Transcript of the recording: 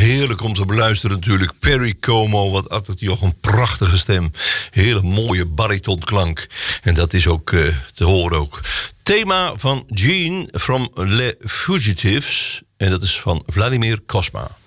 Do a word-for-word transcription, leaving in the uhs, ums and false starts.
heerlijk om te beluisteren natuurlijk. Perry Como, wat had hij toch een prachtige stem. Hele mooie baritonklank. En dat is ook uh, te horen ook. Thema van Gene from Les Fugitives. En dat is van Vladimir Cosma.